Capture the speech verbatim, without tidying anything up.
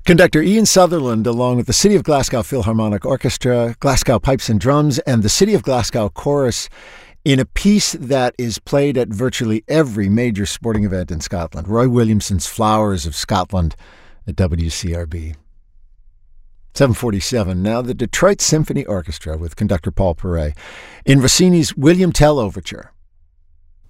Conductor Ian Sutherland, along with the City of Glasgow Philharmonic Orchestra, Glasgow Pipes and Drums, and the City of Glasgow Chorus, in a piece that is played at virtually every major sporting event in Scotland, Roy Williamson's Flowers of Scotland at W C R B. seven forty-seven. Now the Detroit Symphony Orchestra with conductor Paul Paray in Rossini's William Tell Overture.